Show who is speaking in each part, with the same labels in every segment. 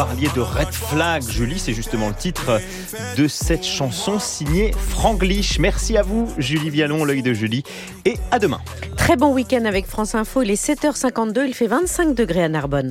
Speaker 1: parliez de Red Flag. Julie, c'est justement le titre de cette chanson signée Franglish. Merci à vous, Julie Vialon, l'œil de Julie. Et à demain.
Speaker 2: Très bon week-end avec France Info. Il est 7h52, il fait 25 degrés à Narbonne.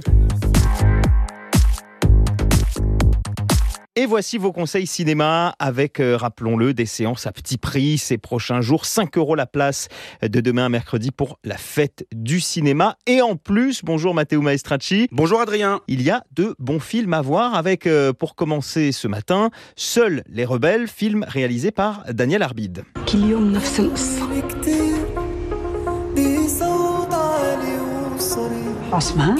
Speaker 1: Et voici vos conseils cinéma avec, rappelons-le, des séances à petit prix ces prochains jours. 5 € la place de demain à mercredi pour la fête du cinéma. Et en plus, bonjour Matteo Maestracci.
Speaker 3: Bonjour Adrien.
Speaker 1: Il y a de bons films à voir avec, pour commencer ce matin, Seuls les rebelles, film réalisé par Daniel Arbid.
Speaker 4: عثمان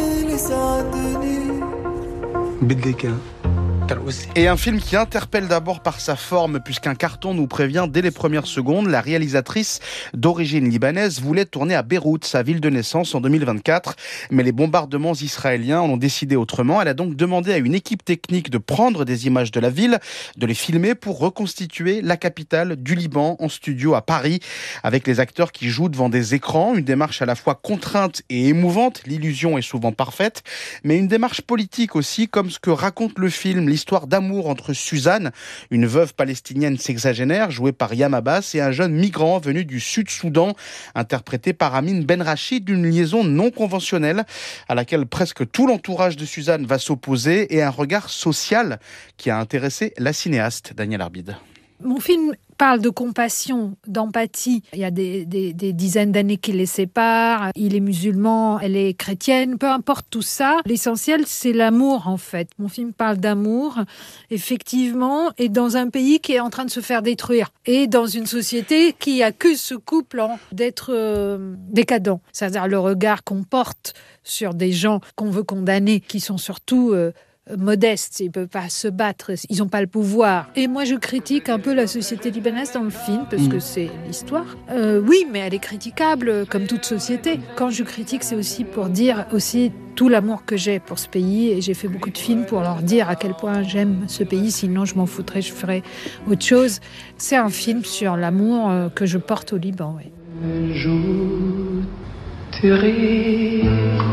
Speaker 3: بدك Et un film qui interpelle d'abord par sa forme, puisqu'un carton nous prévient dès les premières secondes. La réalisatrice d'origine libanaise voulait tourner à Beyrouth, sa ville de naissance, en 2024. Mais les bombardements israéliens en ont décidé autrement. Elle a donc demandé à une équipe technique de prendre des images de la ville, de les filmer pour reconstituer la capitale du Liban en studio à Paris, avec les acteurs qui jouent devant des écrans. Une démarche à la fois contrainte et émouvante. L'illusion est souvent parfaite, mais une démarche politique aussi, comme ce que raconte le film. L'histoire d'amour entre Suzanne, une veuve palestinienne sexagénaire jouée par Yam Abbas, et un jeune migrant venu du Sud-Soudan, interprété par Amin Benrachid, d'une liaison non conventionnelle à laquelle presque tout l'entourage de Suzanne va s'opposer, et un regard social qui a intéressé la cinéaste Daniel Arbid.
Speaker 5: Mon film parle de compassion, d'empathie. Il y a des dizaines d'années qui les séparent. Il est musulman, elle est chrétienne. Peu importe tout ça, l'essentiel, c'est l'amour, en fait. Mon film parle d'amour, effectivement, et dans un pays qui est en train de se faire détruire. Et dans une société qui accuse ce couple d'être décadent. C'est-à-dire le regard qu'on porte sur des gens qu'on veut condamner, qui sont surtout modestes, ils ne peuvent pas se battre, ils n'ont pas le pouvoir. Et moi, je critique un peu la société libanaise dans le film, parce que c'est l'histoire. Oui, mais elle est critiquable, comme toute société. Quand je critique, c'est aussi pour dire aussi tout l'amour que j'ai pour ce pays, et j'ai fait beaucoup de films pour leur dire à quel point j'aime ce pays, sinon je m'en foutrais, je ferais autre chose. C'est un film sur l'amour que je porte au Liban, oui.
Speaker 4: Un jour tu ris,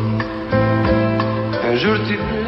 Speaker 4: un jour tu plais.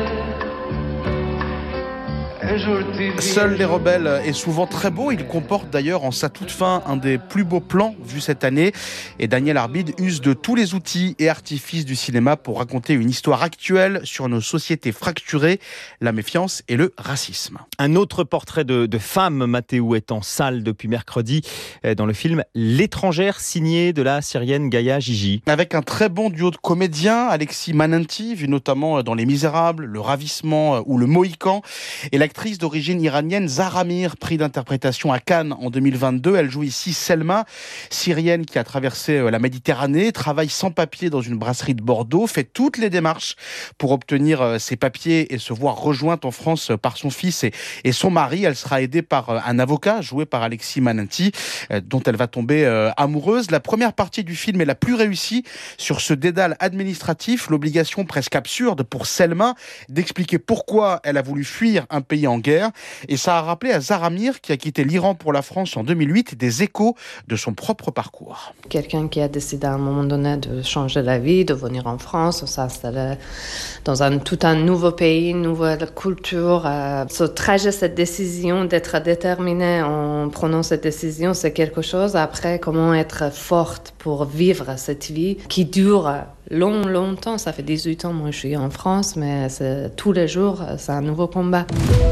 Speaker 3: Seuls les rebelles est souvent très beau. Il comporte d'ailleurs en sa toute fin un des plus beaux plans vus cette année. Et Daniel Arbid use de tous les outils et artifices du cinéma pour raconter une histoire actuelle sur nos sociétés fracturées, la méfiance et le racisme.
Speaker 1: Un autre portrait de femme, Matteo, est en salle depuis mercredi dans le film L'étrangère, signé de la Syrienne Gaïa Gigi.
Speaker 3: Avec un très bon duo de comédiens, Alexis Mananti, vu notamment dans Les Misérables, Le Ravissement ou Le Mohican, et l'actrice d'origine iranienne Zahra Mir, prix d'interprétation à Cannes en 2022. Elle joue ici Selma, syrienne qui a traversé la Méditerranée, travaille sans papier dans une brasserie de Bordeaux, fait toutes les démarches pour obtenir ses papiers et se voir rejointe en France par son fils et son mari. Elle sera aidée par un avocat joué par Alexis Mananti, dont elle va tomber amoureuse. La première partie du film est la plus réussie sur ce dédale administratif, l'obligation presque absurde pour Selma d'expliquer pourquoi elle a voulu fuir un pays en guerre, et ça a rappelé à Zahra Mir, qui a quitté l'Iran pour la France en 2008, des échos de son propre parcours.
Speaker 6: Quelqu'un qui a décidé à un moment donné de changer la vie, de venir en France, de s'installer dans tout un nouveau pays, une nouvelle culture. Ce trajet, cette décision d'être déterminée en prenant cette décision, c'est quelque chose. Après, comment être forte pour vivre cette vie qui dure longtemps. Ça fait 18 ans, moi je suis en France, mais tous les jours, c'est un nouveau combat.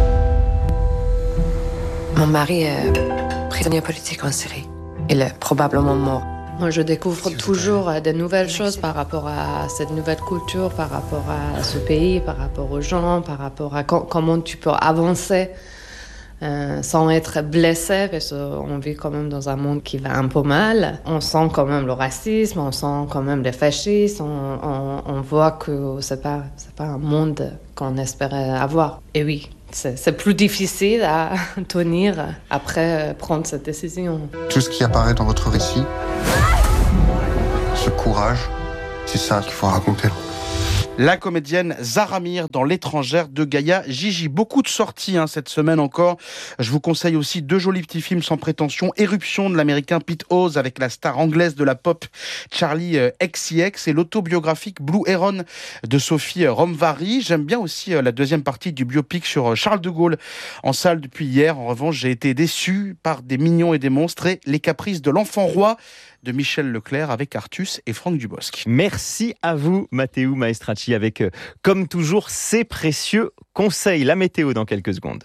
Speaker 7: Mon mari est prisonnier politique en Syrie. Il est probablement mort.
Speaker 6: Moi, je découvre toujours de nouvelles choses par rapport à cette nouvelle culture, par rapport à ce pays, par rapport aux gens, par rapport à comment tu peux avancer sans être blessé, parce qu'on vit quand même dans un monde qui va un peu mal. On sent quand même le racisme, on sent quand même les fascistes, on voit que c'est pas un monde qu'on espérait avoir. Et oui, c'est plus difficile à tenir après prendre cette décision.
Speaker 8: Tout ce qui apparaît dans votre récit, ce courage, c'est ça qu'il faut raconter.
Speaker 3: La comédienne Zara Mir dans L'étrangère de Gaïa Gigi. Beaucoup de sorties cette semaine encore. Je vous conseille aussi 2 jolis petits films sans prétention. Éruption de l'américain Pete Hawes avec la star anglaise de la pop Charlie XCX et l'autobiographique Blue Heron de Sophie Romvari. J'aime bien aussi la deuxième partie du biopic sur Charles de Gaulle en salle depuis hier. En revanche, j'ai été déçu par Des mignons et des monstres et Les caprices de l'enfant roi de Michel Leclerc avec Artus et Franck Dubosc.
Speaker 1: Merci à vous, Matteo Maestracci, avec, comme toujours, ces précieux conseils. La météo dans quelques secondes.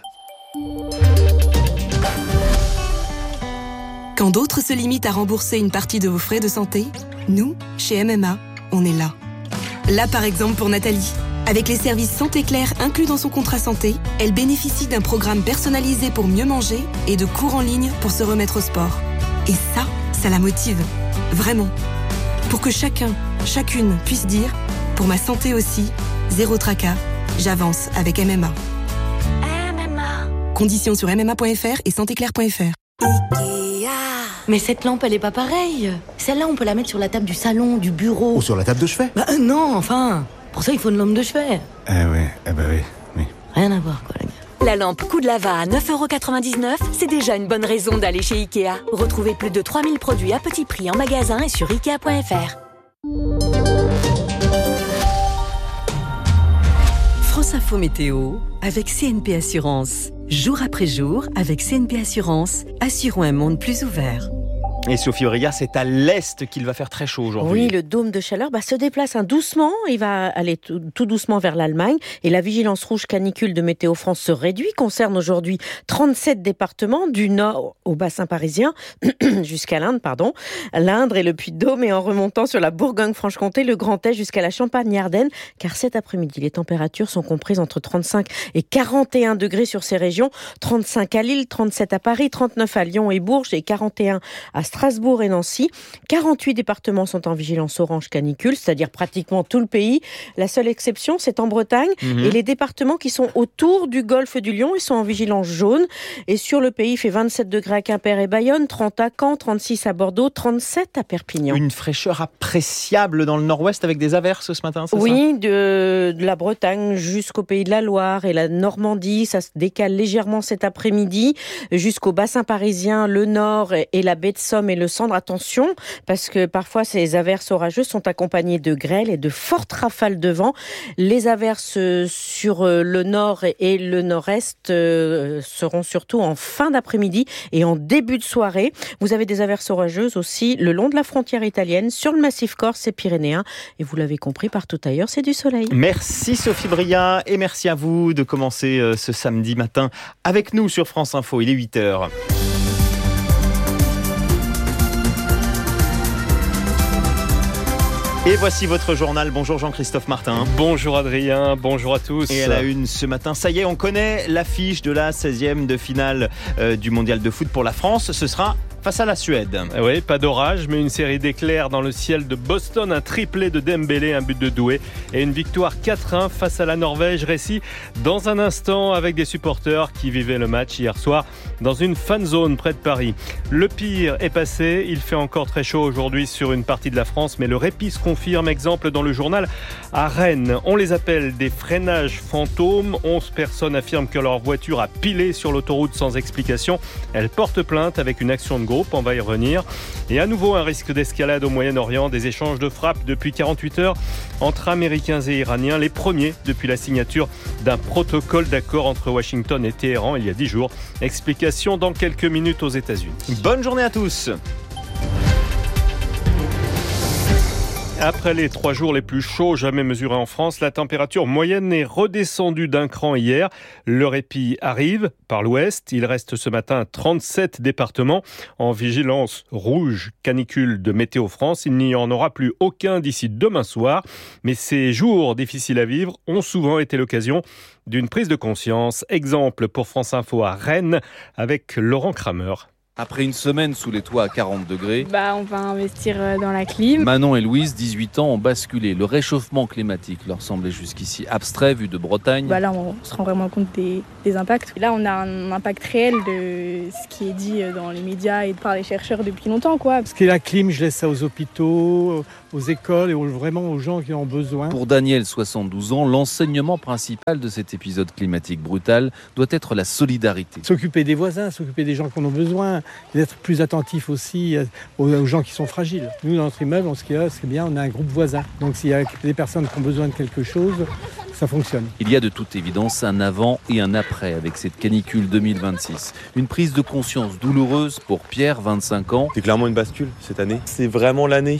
Speaker 9: Quand d'autres se limitent à rembourser une partie de vos frais de santé, nous, chez MMA, on est là. Là, par exemple, pour Nathalie. Avec les services Santé Claire inclus dans son contrat santé, elle bénéficie d'un programme personnalisé pour mieux manger et de cours en ligne pour se remettre au sport. Et ça la motive. Vraiment. Pour que chacune puisse dire « Pour ma santé aussi, zéro tracas, j'avance avec MMA ». Conditions sur mma.fr et santéclaire.fr.
Speaker 10: Mais cette lampe, elle est pas pareille. Celle-là, on peut la mettre sur la table du salon, du bureau.
Speaker 11: Ou sur la table de chevet.
Speaker 10: Non, enfin. Pour ça, il faut une lampe de chevet.
Speaker 11: Oui.
Speaker 10: Rien à voir, quoi, les gars.
Speaker 12: La lampe coup de lava à 9,99€, c'est déjà une bonne raison d'aller chez Ikea. Retrouvez plus de 3000 produits à petit prix en magasin et sur Ikea.fr.
Speaker 13: France Info Météo avec CNP Assurance. Jour après jour, avec CNP Assurance, assurons un monde plus ouvert.
Speaker 1: Et Sophie Auriga, c'est à l'est qu'il va faire très chaud aujourd'hui.
Speaker 2: Oui, le dôme de chaleur se déplace doucement. Il va aller tout doucement vers l'Allemagne. Et la vigilance rouge canicule de Météo France se réduit. Concerne aujourd'hui 37 départements, du nord au bassin parisien, jusqu'à l'Indre, l'Indre et le Puy-de-Dôme, et en remontant sur la Bourgogne-Franche-Comté, le Grand Est jusqu'à la Champagne-Ardenne. Car cet après-midi, les températures sont comprises entre 35 et 41 degrés sur ces régions. 35 à Lille, 37 à Paris, 39 à Lyon et Bourges et 41 à Strasbourg et Nancy. 48 départements sont en vigilance orange canicule, c'est-à-dire pratiquement tout le pays. La seule exception, c'est en Bretagne. Et les départements qui sont autour du golfe du Lion, ils sont en vigilance jaune. Et sur le pays, il fait 27 degrés à Quimper et Bayonne, 30 à Caen, 36 à Bordeaux, 37 à Perpignan.
Speaker 1: Une fraîcheur appréciable dans le nord-ouest avec des averses ce matin, c'est ça ?
Speaker 2: Oui, de la Bretagne jusqu'au pays de la Loire et la Normandie. Ça se décale légèrement cet après-midi jusqu'au bassin parisien, le nord et la baie de Somme et le Sandre. Attention, parce que parfois ces averses orageuses sont accompagnées de grêle et de fortes rafales de vent. Les averses sur le nord et le nord-est seront surtout en fin d'après-midi et en début de soirée. Vous avez des averses orageuses aussi le long de la frontière italienne, sur le massif corse et pyrénéen. Et vous l'avez compris, partout ailleurs, c'est du soleil.
Speaker 1: Merci Sophie Bria et merci à vous de commencer ce samedi matin avec nous sur France Info. Il est 8h. Et voici votre journal. Bonjour Jean-Christophe Martin.
Speaker 14: Bonjour Adrien, bonjour à tous.
Speaker 1: Et à la une ce matin, ça y est, on connaît l'affiche de la 16e de finale du mondial de foot pour la France. Ce sera face à la Suède.
Speaker 14: Oui, pas d'orage, mais une série d'éclairs dans le ciel de Boston, un triplé de Dembélé, un but de Doué et une victoire 4-1 face à la Norvège. Récit dans un instant avec des supporters qui vivaient le match hier soir dans une fan zone près de Paris. Le pire est passé, il fait encore très chaud aujourd'hui sur une partie de la France, mais le répit se confirme. Exemple dans le journal à Rennes. On les appelle des freinages fantômes. 11 personnes affirment que leur voiture a pilé sur l'autoroute sans explication. Elles portent plainte avec une action de groupe. On va y revenir. Et à nouveau, un risque d'escalade au Moyen-Orient. Des échanges de frappes depuis 48 heures entre Américains et Iraniens. Les premiers depuis la signature d'un protocole d'accord entre Washington et Téhéran il y a 10 jours. Explication dans quelques minutes aux États-Unis.
Speaker 1: Bonne journée à tous.
Speaker 14: Après les 3 jours les plus chauds jamais mesurés en France, la température moyenne est redescendue d'un cran hier. Le répit arrive par l'ouest. Il reste ce matin 37 départements en vigilance rouge canicule de Météo France. Il n'y en aura plus aucun d'ici demain soir. Mais ces jours difficiles à vivre ont souvent été l'occasion d'une prise de conscience. Exemple pour France Info à Rennes avec Laurent Kramer.
Speaker 15: Après une semaine sous les toits à 40 degrés,
Speaker 16: on va investir dans la clim.
Speaker 15: Manon et Louise, 18 ans, ont basculé. Le réchauffement climatique leur semblait jusqu'ici abstrait vu de Bretagne.
Speaker 16: Là, on se rend vraiment compte des impacts. Là, on a un impact réel de ce qui est dit dans les médias et par les chercheurs depuis longtemps, quoi.
Speaker 17: Ce qui est la clim, je laisse ça aux hôpitaux, aux écoles et vraiment aux gens qui en ont besoin.
Speaker 15: Pour Daniel, 72 ans, l'enseignement principal de cet épisode climatique brutal doit être la solidarité.
Speaker 17: S'occuper des voisins, s'occuper des gens qui en ont besoin, d'être plus attentif aussi aux gens qui sont fragiles. Nous, dans notre immeuble, ce qui est bien, on a un groupe voisin. Donc s'il y a des personnes qui ont besoin de quelque chose, ça fonctionne.
Speaker 15: Il y a de toute évidence un avant et un après avec cette canicule 2026. Une prise de conscience douloureuse pour Pierre, 25 ans.
Speaker 18: C'est clairement une bascule cette année. C'est vraiment l'année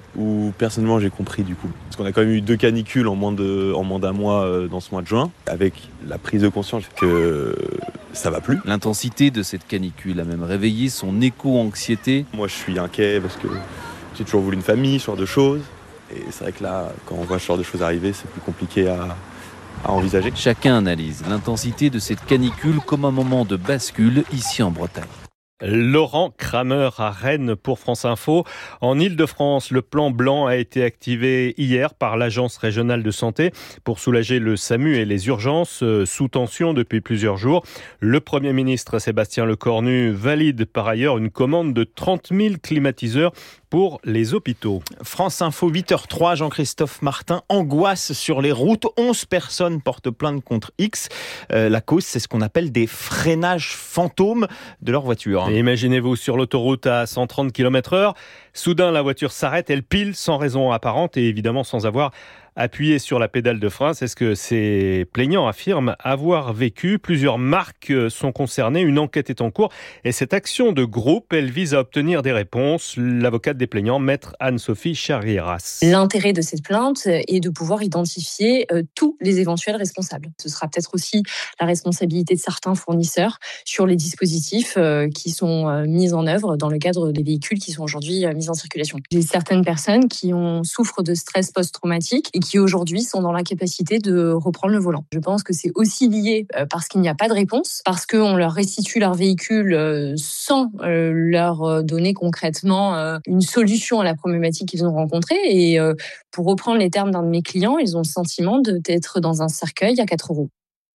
Speaker 18: où personnellement j'ai compris du coup. Parce qu'on a quand même eu 2 canicules en moins d'un mois dans ce mois de juin, avec la prise de conscience que ça va plus.
Speaker 15: L'intensité de cette canicule a même réveillé son éco-anxiété.
Speaker 18: Moi je suis inquiet parce que j'ai toujours voulu une famille, ce genre de choses. Et c'est vrai que là, quand on voit ce genre de choses arriver, c'est plus compliqué à envisager.
Speaker 15: Chacun analyse l'intensité de cette canicule comme un moment de bascule ici en Bretagne.
Speaker 14: Laurent Kramer à Rennes pour France Info. En Île-de-France, le plan blanc a été activé hier par l'Agence régionale de santé pour soulager le SAMU et les urgences sous tension depuis plusieurs jours. Le Premier ministre Sébastien Lecornu valide par ailleurs une commande de 30 000 climatiseurs pour les hôpitaux.
Speaker 1: France Info, 8h03, Jean-Christophe Martin, angoisse sur les routes. 11 personnes portent plainte contre X. La cause, c'est ce qu'on appelle des freinages fantômes de leur voiture.
Speaker 14: Et imaginez-vous sur l'autoroute à 130 km/h, soudain la voiture s'arrête, elle pile sans raison apparente et évidemment sans avoir appuyé sur la pédale de frein. C'est ce que ces plaignants affirment avoir vécu. Plusieurs marques sont concernées, une enquête est en cours et cette action de groupe, elle vise à obtenir des réponses. L'avocate des plaignants, maître Anne-Sophie Charieras.
Speaker 19: L'intérêt de cette plainte est de pouvoir identifier tous les éventuels responsables. Ce sera peut-être aussi la responsabilité de certains fournisseurs sur les dispositifs qui sont mis en œuvre dans le cadre des véhicules qui sont aujourd'hui mis en circulation. J'ai certaines personnes qui souffrent de stress post-traumatique et qui aujourd'hui sont dans l'incapacité de reprendre le volant. Je pense que c'est aussi lié parce qu'il n'y a pas de réponse, parce qu'on leur restitue leur véhicule sans leur donner concrètement une solution à la problématique qu'ils ont rencontrée. Et pour reprendre les termes d'un de mes clients, ils ont le sentiment d'être dans un cercueil à 4 roues.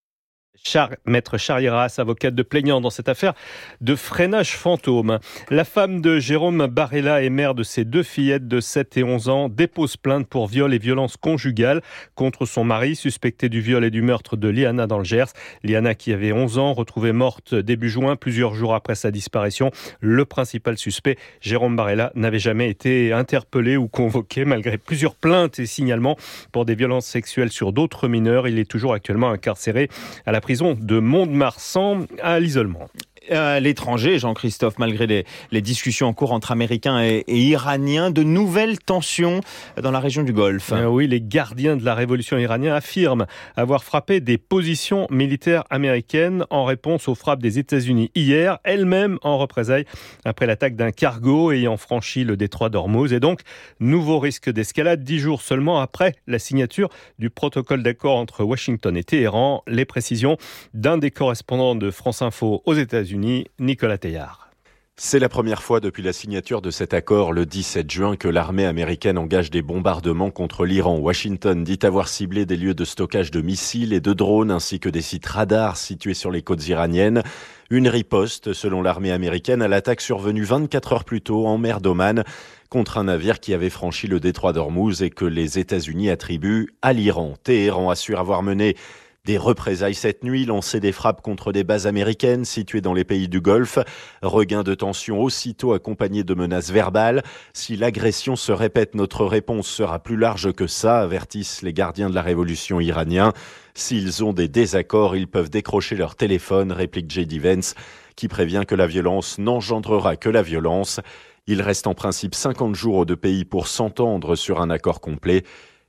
Speaker 14: Maître Charieras, avocate de plaignant dans cette affaire de freinage fantôme. La femme de Jérôme Barella et mère de ses 2 fillettes de 7 et 11 ans dépose plainte pour viol et violence conjugale contre son mari, suspecté du viol et du meurtre de Liana dans le Gers. Liana qui avait 11 ans, retrouvée morte début juin, plusieurs jours après sa disparition. Le principal suspect, Jérôme Barella, n'avait jamais été interpellé ou convoqué malgré plusieurs plaintes et signalements pour des violences sexuelles sur d'autres mineurs. Il est toujours actuellement incarcéré à la prison de Mont-de-Marsan à l'isolement.
Speaker 1: À l'étranger, Jean-Christophe, malgré les discussions en cours entre Américains et Iraniens, de nouvelles tensions dans la région du Golfe.
Speaker 14: Oui, les gardiens de la révolution iranienne affirment avoir frappé des positions militaires américaines en réponse aux frappes des États-Unis hier, elles-mêmes en représailles après l'attaque d'un cargo ayant franchi le détroit d'Ormuz. Et donc, nouveau risque d'escalade 10 jours seulement après la signature du protocole d'accord entre Washington et Téhéran. Les précisions d'un des correspondants de France Info aux États-Unis, Nicolas Teillard.
Speaker 20: C'est la première fois depuis la signature de cet accord le 17 juin que l'armée américaine engage des bombardements contre l'Iran. Washington dit avoir ciblé des lieux de stockage de missiles et de drones ainsi que des sites radars situés sur les côtes iraniennes. Une riposte, selon l'armée américaine, à l'attaque survenue 24 heures plus tôt en mer d'Oman contre un navire qui avait franchi le détroit d'Ormuz et que les États-Unis attribuent à l'Iran. Téhéran assure avoir mené des représailles cette nuit, lancé des frappes contre des bases américaines situées dans les pays du Golfe. Regain de tension aussitôt accompagné de menaces verbales. Si l'agression se répète, notre réponse sera plus large que ça, avertissent les gardiens de la révolution iraniens. S'ils ont des désaccords, ils peuvent décrocher leur téléphone, réplique J.D. Vance, qui prévient que la violence n'engendrera que la violence. Il reste en principe 50 jours aux 2 pays pour s'entendre sur un accord complet.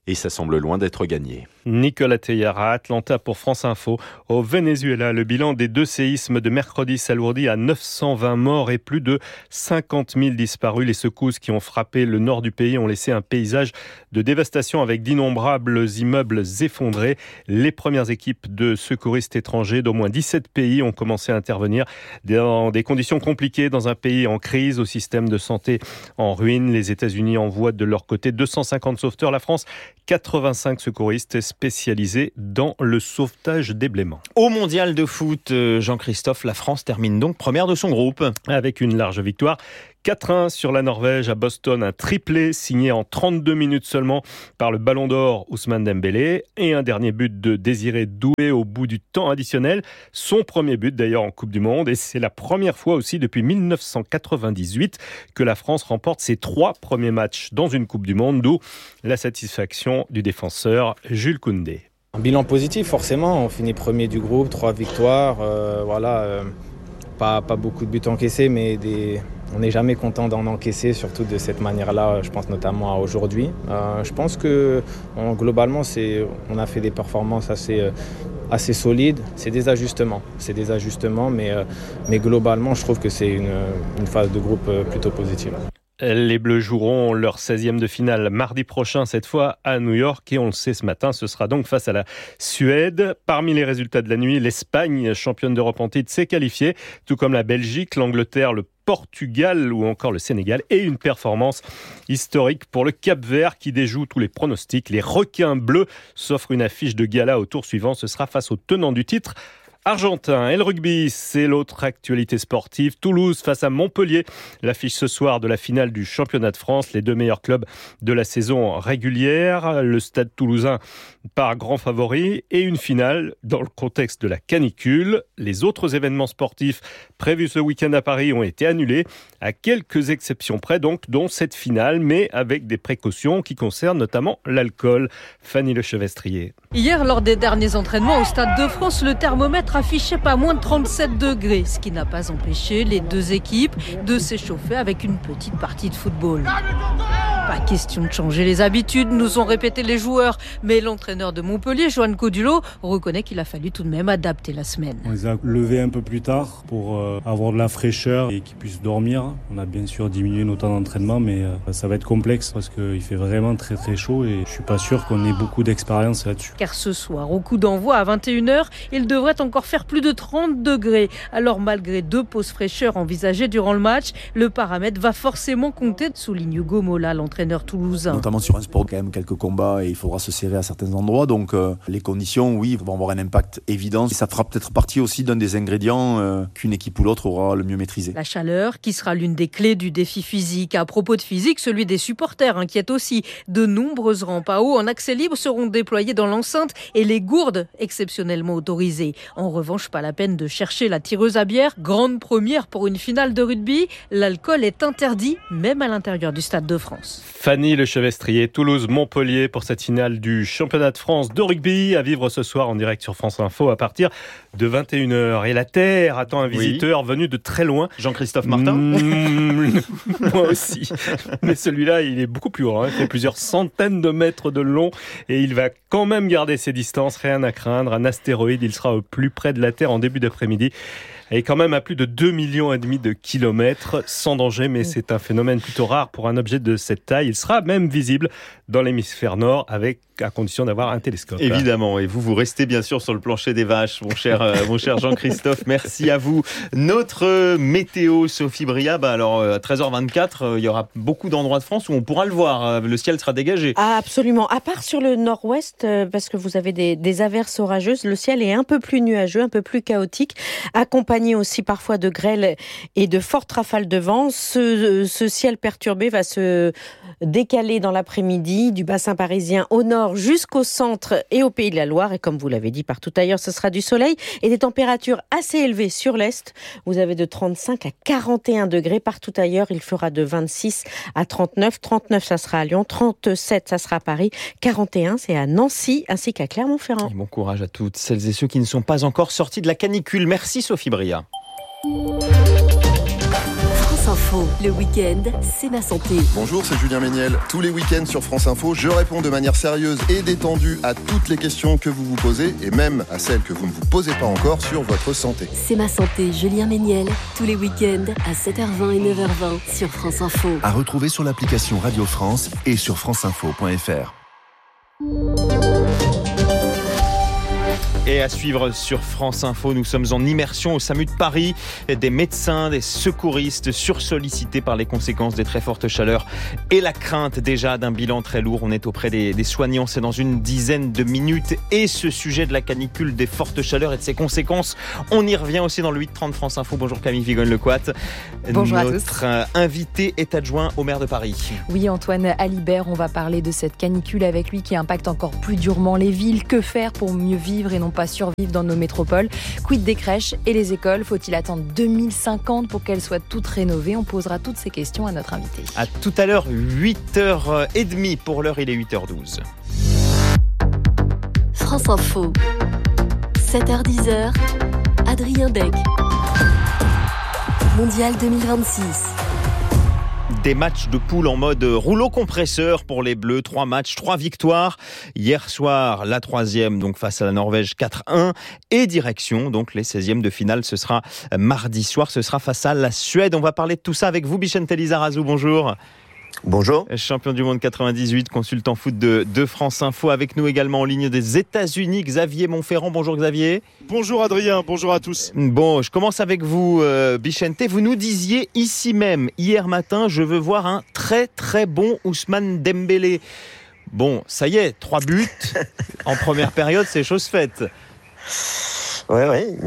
Speaker 20: et ça semble loin d'être gagné.
Speaker 14: Nicolas Teyara, Atlanta pour France Info. Au Venezuela, le bilan des 2 séismes de mercredi s'alourdit à 920 morts et plus de 50 000 disparus. Les secousses qui ont frappé le nord du pays ont laissé un paysage de dévastation avec d'innombrables immeubles effondrés. Les premières équipes de secouristes étrangers d'au moins 17 pays ont commencé à intervenir dans des conditions compliquées dans un pays en crise, au système de santé en ruine. Les États-Unis envoient de leur côté 250 sauveteurs. La France, 85 secouristes spécialisés dans le sauvetage des blêments.
Speaker 1: Au mondial de foot, Jean-Christophe, la France termine donc première de son groupe.
Speaker 14: Avec une large victoire. 4-1 sur la Norvège à Boston, un triplé signé en 32 minutes seulement par le Ballon d'Or Ousmane Dembélé et un dernier but de Désiré Doué au bout du temps additionnel. Son premier but d'ailleurs en Coupe du Monde et c'est la première fois aussi depuis 1998 que la France remporte ses 3 premiers matchs dans une Coupe du Monde, d'où la satisfaction du défenseur Jules Koundé.
Speaker 21: Un bilan positif forcément, on finit premier du groupe, 3 victoires, pas beaucoup de buts encaissés mais on n'est jamais content d'en encaisser, surtout de cette manière-là, je pense notamment à aujourd'hui. Je pense que globalement, on a fait des performances assez solides. C'est des ajustements, mais globalement, je trouve que c'est une phase de groupe plutôt positive.
Speaker 14: Les Bleus joueront leur 16e de finale mardi prochain, cette fois à New York. Et on le sait ce matin, ce sera donc face à la Suède. Parmi les résultats de la nuit, l'Espagne, championne d'Europe en titre, s'est qualifiée, tout comme la Belgique, l'Angleterre, le Portugal ou encore le Sénégal. Et une performance historique pour le Cap-Vert qui déjoue tous les pronostics. Les requins bleus s'offrent une affiche de gala au tour suivant. Ce sera face au tenant du titre argentin. Et le rugby, c'est l'autre actualité sportive. Toulouse face à Montpellier. L'affiche ce soir de la finale du championnat de France. Les 2 meilleurs clubs de la saison régulière. Le Stade Toulousain par grand favori. Et une finale dans le contexte de la canicule. Les autres événements sportifs prévus ce week-end à Paris ont été annulés. À quelques exceptions près donc, dont cette finale, mais avec des précautions qui concernent notamment l'alcool. Fanny Lechevestrier.
Speaker 22: Hier, lors des derniers entraînements au Stade de France, le thermomètre affichait pas moins de 37 degrés, ce qui n'a pas empêché les 2 équipes de s'échauffer avec une petite partie de football. Pas question de changer les habitudes, nous ont répété les joueurs, mais l'entraîneur de Montpellier, Joan Codulot, reconnaît qu'il a fallu tout de même adapter la semaine.
Speaker 23: On les a levés un peu plus tard pour avoir de la fraîcheur et qu'ils puissent dormir. On a bien sûr diminué nos temps d'entraînement, mais ça va être complexe parce qu'il fait vraiment très très chaud et je suis pas sûr qu'on ait beaucoup d'expérience là-dessus.
Speaker 22: Car ce soir, au coup d'envoi à 21h, il devrait encore faire plus de 30 degrés. Alors malgré 2 pauses fraîcheur envisagées durant le match, le paramètre va forcément compter, souligne Hugo Mola, l'entraîneur toulousain.
Speaker 24: Notamment sur un sport, quand même quelques combats et il faudra se serrer à certains endroits. Donc les conditions, oui, vont avoir un impact évident. Et ça fera peut-être partie aussi d'un des ingrédients qu'une équipe ou l'autre aura le mieux maîtrisé.
Speaker 22: La chaleur, qui sera l'une des clés du défi physique. À propos de physique, celui des supporters inquiète aussi. De nombreuses rampes à eau en accès libre seront déployées dans l'enceinte et les gourdes exceptionnellement autorisées. En revanche, pas la peine de chercher la tireuse à bière. Grande première pour une finale de rugby, l'alcool est interdit, même à l'intérieur du Stade de France.
Speaker 14: Fanny Lechevestrier, Toulouse-Montpellier pour cette finale du championnat de France de rugby à vivre ce soir en direct sur France Info à partir de 21h. Et la Terre attend un visiteur venu de très loin.
Speaker 1: Jean-Christophe Martin.
Speaker 14: Moi aussi. Mais celui-là, il est beaucoup plus grand. Il fait plusieurs centaines de mètres de long et il va quand même garder ses distances. Rien à craindre. Un astéroïde, il sera au plus près de la Terre en début d'après-midi. Et quand même à plus de 2,5 millions de kilomètres, sans danger, mais c'est un phénomène plutôt rare pour un objet de cette taille. Il sera même visible dans l'hémisphère nord, à condition d'avoir un télescope.
Speaker 1: Évidemment, et vous restez bien sûr sur le plancher des vaches, mon cher Jean-Christophe. Merci à vous. Notre météo, Sophie Bria, alors à 13h24, il y aura beaucoup d'endroits de France où on pourra le voir. Le ciel sera dégagé.
Speaker 2: Ah, absolument. À part sur le nord-ouest, parce que vous avez des averses orageuses, le ciel est un peu plus nuageux, un peu plus chaotique, accompagné aussi parfois de grêles et de fortes rafales de vent. Ce ciel perturbé va se décaler dans l'après-midi du bassin parisien au nord jusqu'au centre et au Pays de la Loire. Et comme vous l'avez dit, partout ailleurs, ce sera du soleil et des températures assez élevées sur l'est. Vous avez de 35 à 41 degrés. Partout ailleurs, il fera de 26 à 39. 39, ça sera à Lyon. 37, ça sera à Paris. 41, c'est à Nancy ainsi qu'à Clermont-Ferrand.
Speaker 1: Et bon courage à toutes celles et ceux qui ne sont pas encore sortis de la canicule. Merci Sophie Bria.
Speaker 12: France Info, le week-end, c'est ma santé.
Speaker 4: Bonjour, c'est Julien Méniel. Tous les week-ends sur France Info, je réponds de manière sérieuse et détendue à toutes les questions que vous vous posez et même à celles que vous ne vous posez pas encore sur votre santé.
Speaker 12: C'est ma santé, Julien Méniel, tous les week-ends à 7h20 et 9h20 sur France Info.
Speaker 5: À retrouver sur l'application Radio France et sur franceinfo.fr.
Speaker 1: Et à suivre sur France Info, nous sommes en immersion au SAMU de Paris. Des médecins, des secouristes sursollicités par les conséquences des très fortes chaleurs et la crainte déjà d'un bilan très lourd. On est auprès des soignants, c'est dans une dizaine de minutes. Et ce sujet de la canicule, des fortes chaleurs et de ses conséquences, on y revient aussi dans le 8h30 France Info. Bonjour Camille Vigogne-Lecoat.
Speaker 6: Bonjour
Speaker 1: Notre
Speaker 6: à tous.
Speaker 1: Invité est adjoint au maire de Paris.
Speaker 6: Oui, Antoine Alibert, on va parler de cette canicule avec lui qui impacte encore plus durement les villes. Que faire pour mieux vivre et non pas survivre dans nos métropoles? Quid des crèches et les écoles? Faut-il attendre 2050 pour qu'elles soient toutes rénovées? On posera toutes ces questions à notre invité.
Speaker 1: À tout à l'heure, 8h30 pour l'heure, il est 8h12.
Speaker 12: France Info, 7h10, Adrien Beck. Mondial 2026.
Speaker 1: Des matchs de poule en mode rouleau compresseur pour les Bleus. 3 matchs, 3 victoires. Hier soir, la 3e, donc face à la Norvège, 4-1. Et direction, donc les 16e de finale, ce sera mardi soir. Ce sera face à la Suède. On va parler de tout ça avec vous, Bichente Lizarazu. Bonjour.
Speaker 7: Bonjour.
Speaker 1: Champion du monde 98, consultant foot de France Info. Avec nous également en ligne des États-Unis, Xavier Montferrand. Bonjour Xavier.
Speaker 25: Bonjour Adrien, bonjour à tous.
Speaker 1: Bon, je commence avec vous, Bichente. Vous nous disiez ici même, hier matin, je veux voir un très très bon Ousmane Dembélé. Bon, ça y est, 3 buts en première période, c'est chose faite.
Speaker 7: Ouais,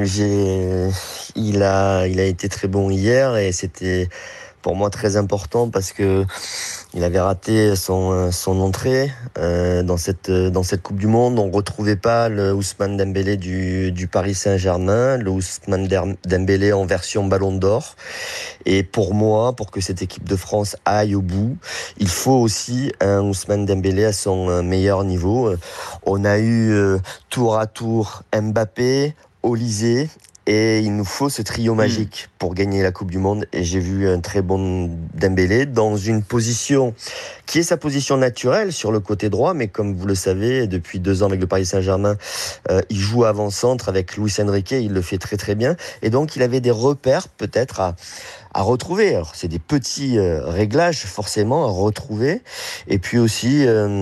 Speaker 7: il a été très bon hier et c'était pour moi très important parce que il avait raté son entrée dans cette Coupe du Monde. On retrouvait pas le Ousmane Dembélé du Paris Saint-Germain, le Ousmane Dembélé en version Ballon d'Or. Et pour moi, pour que cette équipe de France aille au bout, il faut aussi un Ousmane Dembélé à son meilleur niveau. On a eu tour à tour Mbappé, Olysée. Et il nous faut ce trio magique pour gagner la Coupe du Monde. Et j'ai vu un très bon Dembélé dans une position qui est sa position naturelle sur le côté droit. Mais comme vous le savez, depuis 2 ans avec le Paris Saint-Germain, il joue avant-centre avec Luis Enrique. Il le fait très très bien. Et donc il avait des repères peut-être à retrouver. Alors, c'est des petits réglages forcément à retrouver. Et puis aussi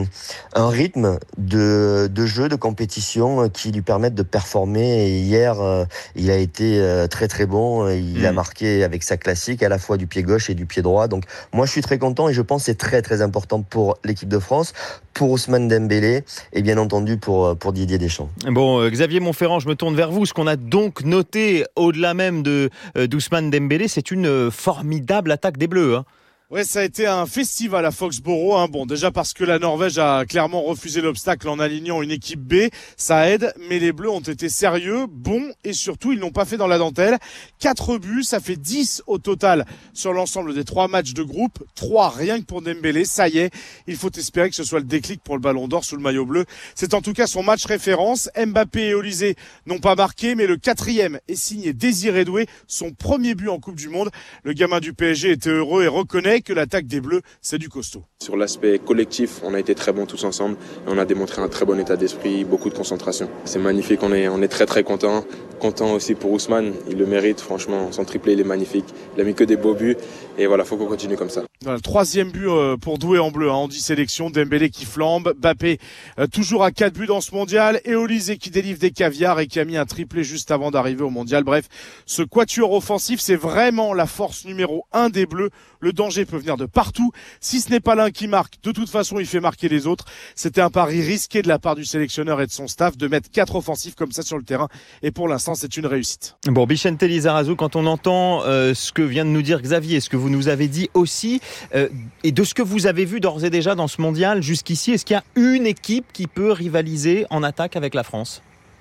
Speaker 7: un rythme de jeu, de compétition qui lui permettent de performer. Et hier, il a été très très bon. Il a marqué avec sa classique à la fois du pied gauche et du pied droit. Donc moi je suis très content et je pense que c'est très très important pour l'équipe de France, pour Ousmane Dembélé et bien entendu pour Didier Deschamps.
Speaker 1: Bon, Xavier Montferrand, je me tourne vers vous. Ce qu'on a donc noté au-delà même d'Ousmane Dembélé, c'est une formidable attaque des Bleus.
Speaker 25: Ouais, ça a été un festival à Foxborough. Bon, déjà parce que la Norvège a clairement refusé l'obstacle en alignant une équipe B, ça aide. Mais les Bleus ont été sérieux, bons et surtout ils n'ont pas fait dans la dentelle. 4 buts, ça fait 10 au total sur l'ensemble des 3 matchs de groupe. 3 rien que pour Dembélé, ça y est. Il faut espérer que ce soit le déclic pour le Ballon d'Or sous le maillot bleu. C'est en tout cas son match référence. Mbappé et Olysée n'ont pas marqué, mais le 4e est signé Désiré Doué, son premier but en Coupe du Monde. Le gamin du PSG était heureux et reconnaît que l'attaque des Bleus, c'est du costaud.
Speaker 26: Sur l'aspect collectif, on a été très bons tous ensemble et on a démontré un très bon état d'esprit, beaucoup de concentration. C'est magnifique, on est très très contents. Content aussi pour Ousmane, il le mérite, franchement, son triplé il est magnifique. Il a mis que des beaux buts et voilà, faut qu'on continue comme ça.
Speaker 25: Voilà, le 3e but pour Doué en bleu, en 10 sélections, Dembélé qui flambe, Mbappé toujours à 4 buts dans ce mondial et Olysée qui délivre des caviars et qui a mis un triplé juste avant d'arriver au mondial. Bref, ce quatuor offensif, c'est vraiment la force numéro 1 des Bleus. Le danger peut venir de partout. Si ce n'est pas l'un qui marque, de toute façon, il fait marquer les autres. C'était un pari risqué de la part du sélectionneur et de son staff de mettre 4 offensifs comme ça sur le terrain. Et pour l'instant, c'est une réussite.
Speaker 1: Bon, Bichente Lizarazu, quand on entend ce que vient de nous dire Xavier, ce que vous nous avez dit aussi, et de ce que vous avez vu d'ores et déjà dans ce mondial jusqu'ici, est-ce qu'il y a une équipe qui peut rivaliser en attaque avec la France ?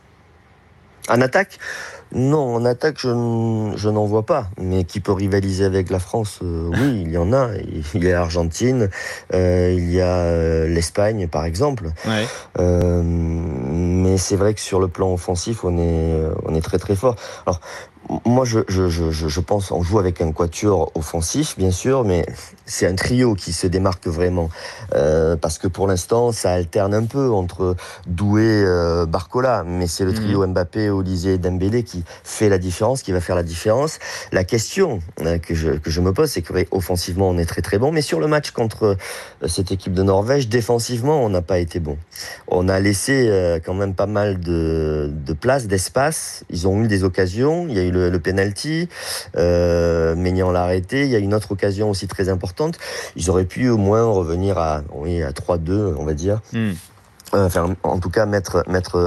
Speaker 7: En attaque ? Non, en attaque, je n'en vois pas. Mais qui peut rivaliser avec la France ? Oui, il y en a. Il y a l'Argentine, il y a l'Espagne, par exemple.
Speaker 1: Ouais.
Speaker 7: Mais c'est vrai que sur le plan offensif, on est très très fort. Alors, Moi, je pense on joue avec un quatuor offensif, bien sûr, mais c'est un trio qui se démarque vraiment. Parce que pour l'instant, ça alterne un peu entre Doué, Barcola, mais c'est le trio Mbappé, Olise, Dembélé qui fait la différence, qui va faire la différence. La question que je me pose, c'est que offensivement, on est très très bon, mais sur le match contre cette équipe de Norvège, défensivement, on n'a pas été bon. On a laissé quand même pas mal de place, d'espace. Ils ont eu des occasions. Il y a eu le penalty. Maignan l'a arrêté. Il y a une autre occasion aussi très importante. Ils auraient pu au moins revenir à 3-2, on va dire. Enfin, en tout cas, mettre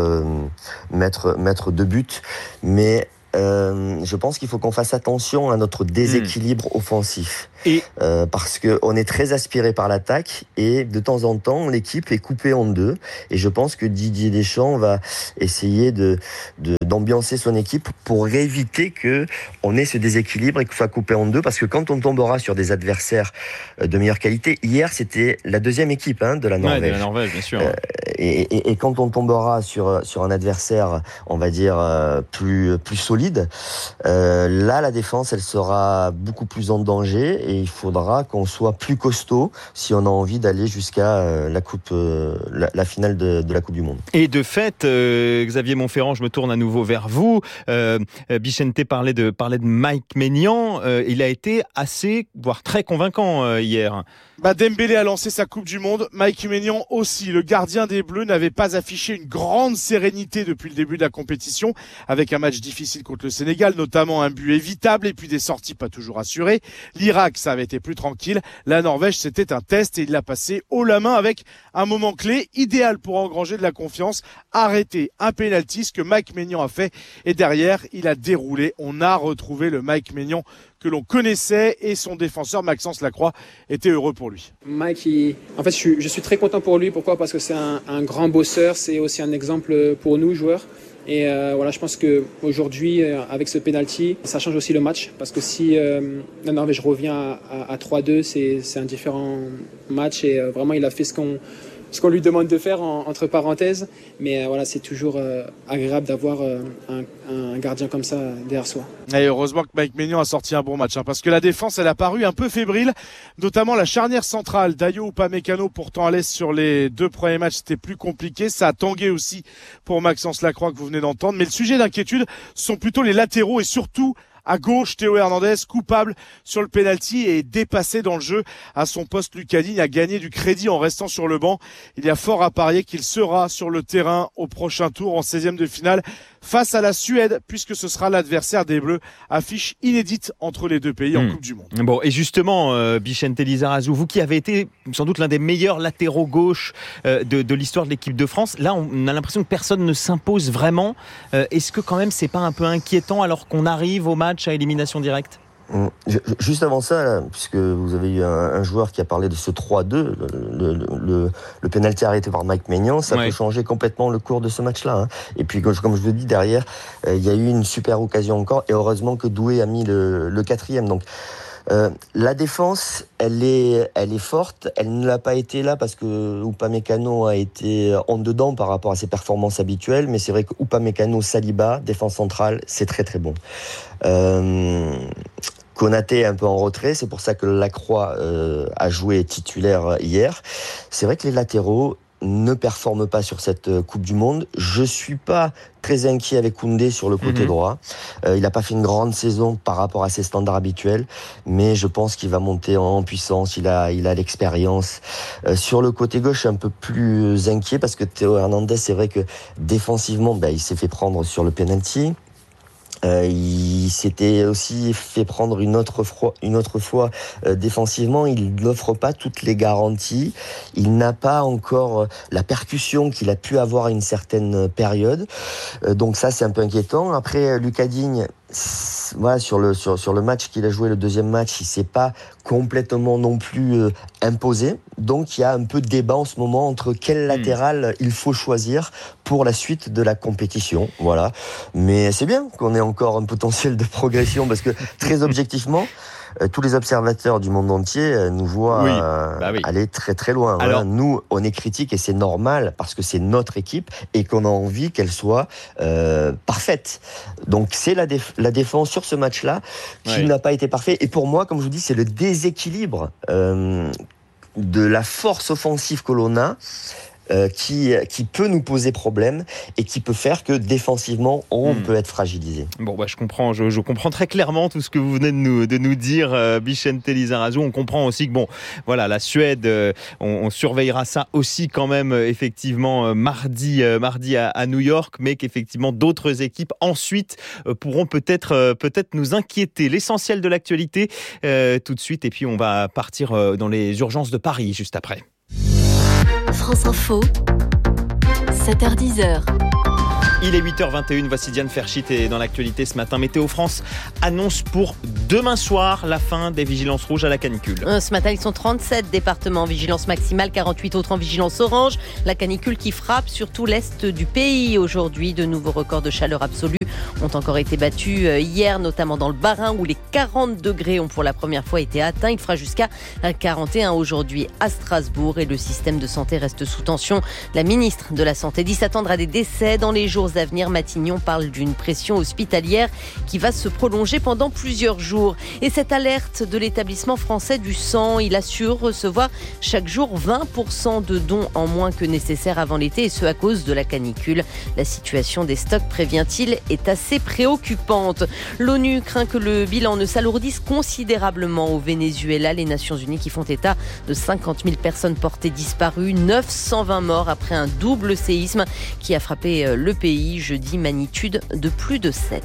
Speaker 7: 2 buts. Mais je pense qu'il faut qu'on fasse attention à notre déséquilibre offensif. Parce qu'on est très aspiré par l'attaque et de temps en temps, l'équipe est coupée en deux. Et je pense que Didier Deschamps va essayer d'ambiancer son équipe pour éviter qu'on ait ce déséquilibre et que soit coupé en deux. Parce que quand on tombera sur des adversaires de meilleure qualité, hier c'était la deuxième équipe de la Norvège.
Speaker 1: Ouais, de la Norvège, bien sûr.
Speaker 7: Et quand on tombera sur un adversaire, on va dire, plus solide, là la défense elle sera beaucoup plus en danger. Et il faudra qu'on soit plus costaud si on a envie d'aller jusqu'à la finale de la Coupe du Monde.
Speaker 1: Et de fait, Xavier Montferrand, je me tourne à nouveau vers vous. Bichente parlait de Mike Maignan. Il a été assez, voire très convaincant hier.
Speaker 25: Dembélé a lancé sa Coupe du Monde, Mike Maignan aussi. Le gardien des Bleus n'avait pas affiché une grande sérénité depuis le début de la compétition, avec un match difficile contre le Sénégal, notamment un but évitable et puis des sorties pas toujours assurées. L'Irak, ça avait été plus tranquille. La Norvège, c'était un test et il l'a passé haut la main avec un moment clé, idéal pour engranger de la confiance, arrêter un pénalty, ce que Mike Maignan a fait. Et derrière, il a déroulé. On a retrouvé le Mike Maignan que l'on connaissait et son défenseur Maxence Lacroix était heureux pour lui.
Speaker 3: Mike, en fait, je suis très content pour lui. Pourquoi ? Parce que c'est un grand bosseur, c'est aussi un exemple pour nous joueurs. Et voilà, je pense qu'aujourd'hui, avec ce penalty, ça change aussi le match. Parce que si la Norvège revient à 3-2, c'est un différent match. Et vraiment, il a fait ce qu'on lui demande de faire entre parenthèses. Mais voilà, c'est toujours agréable d'avoir un gardien comme ça derrière soi.
Speaker 25: Et heureusement que Mike Maignan a sorti un bon match, parce que la défense, elle a paru un peu fébrile, notamment la charnière centrale. Dayo Upamecano, pourtant à l'aise sur les 2 premiers matchs, c'était plus compliqué. Ça a tangué aussi pour Maxence Lacroix que vous venez d'entendre. Mais le sujet d'inquiétude sont plutôt les latéraux et surtout à gauche, Théo Hernandez, coupable sur le penalty et dépassé dans le jeu. À son poste, Lucas Digne a gagné du crédit en restant sur le banc. Il y a fort à parier qu'il sera sur le terrain au prochain tour en 16e de finale face à la Suède, puisque ce sera l'adversaire des Bleus. Affiche inédite entre les deux pays en Coupe du Monde.
Speaker 1: Bon, et justement, Bichente Lizarazu, vous qui avez été sans doute l'un des meilleurs latéraux gauche de l'histoire de l'équipe de France, là on a l'impression que personne ne s'impose vraiment. Est-ce que quand même c'est pas un peu inquiétant alors qu'on arrive au match à élimination directe ?
Speaker 7: Juste avant ça, là, puisque vous avez eu un joueur qui a parlé de ce 3-2, le pénalty arrêté par Mike Maignan, ça peut changer complètement le cours de ce match-là. Et puis, comme je vous le dis, derrière, il y a eu une super occasion encore, et heureusement que Doué a mis le 4e. Donc, la défense, elle est forte. Elle ne l'a pas été là parce que Upamecano a été en dedans par rapport à ses performances habituelles. Mais c'est vrai que Upamecano, Saliba, défense centrale, c'est très très bon. Konaté est un peu en retrait, c'est pour ça que Lacroix a joué titulaire hier. C'est vrai que les latéraux ne performe pas sur cette Coupe du Monde. Je suis pas très inquiet avec Koundé sur le côté droit. Il n'a pas fait une grande saison par rapport à ses standards habituels, mais je pense qu'il va monter en puissance. Il a l'expérience. Sur le côté gauche, je suis un peu plus inquiet parce que Théo Hernandez, c'est vrai que défensivement, il s'est fait prendre sur le penalty. Il s'était aussi fait prendre une autre fois défensivement. Il n'offre pas toutes les garanties. Il n'a pas encore la percussion qu'il a pu avoir à une certaine période. Donc ça, c'est un peu inquiétant. Après, Lucas Digne, voilà, sur le match qu'il a joué, le deuxième match, il s'est pas complètement non plus imposé. Donc il y a un peu de débat en ce moment entre quel latéral il faut choisir pour la suite de la compétition. Voilà. Mais c'est bien qu'on ait encore un potentiel de progression parce que très objectivement, tous les observateurs du monde entier nous voient aller très très loin. Alors, nous, on est critiques et c'est normal parce que c'est notre équipe et qu'on a envie qu'elle soit parfaite. Donc c'est la défense sur ce match-là qui n'a pas été parfait. Et pour moi, comme je vous dis, c'est le déséquilibre de la force offensive que l'on a qui peut nous poser problème et qui peut faire que défensivement on peut être fragilisé.
Speaker 1: Bon, je comprends, je comprends très clairement tout ce que vous venez de nous dire, Bicente Lizarazu. On comprend aussi que la Suède, on surveillera ça aussi quand même effectivement mardi à New York, mais qu'effectivement d'autres équipes ensuite pourront peut-être nous inquiéter. L'essentiel de l'actualité tout de suite, et puis on va partir dans les urgences de Paris juste après.
Speaker 12: France Info, 7h-10h.
Speaker 1: Il est 8h21, voici Diane Ferchit et dans l'actualité ce matin, Météo France annonce pour demain soir la fin des vigilances rouges à la canicule.
Speaker 2: Ce matin, ils sont 37 départements en vigilance maximale, 48 autres en vigilance orange. La canicule qui frappe surtout l'est du pays aujourd'hui. De nouveaux records de chaleur absolue ont encore été battus hier, notamment dans le Bas-Rhin où les 40 degrés ont pour la première fois été atteints. Il fera jusqu'à 41 aujourd'hui à Strasbourg et le système de santé reste sous tension. La ministre de la Santé dit s'attendre à des décès dans les jours à venir. Matignon parle d'une pression hospitalière qui va se prolonger pendant plusieurs jours. Et cette alerte de l'établissement français du sang, il assure recevoir chaque jour 20% de dons en moins que nécessaire avant l'été, et ce à cause de la canicule. La situation des stocks, prévient-il, est assez préoccupante. L'ONU craint que le bilan ne s'alourdisse considérablement au Venezuela. Les Nations Unies qui font état de 50 000 personnes portées disparues, 920 morts après un double séisme qui a frappé le pays jeudi, magnitude de plus de 7.